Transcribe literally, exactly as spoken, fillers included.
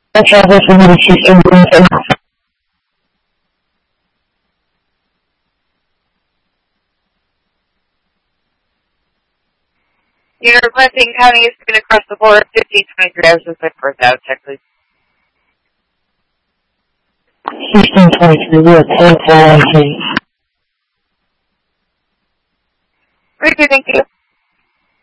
That's all this one is sixteen twenty-three. You're requesting county is going across the board, fifteen twenty-three. I was just like first out. Check, please. sixteen twenty-three, we're at ten four one two. Very good, thank you.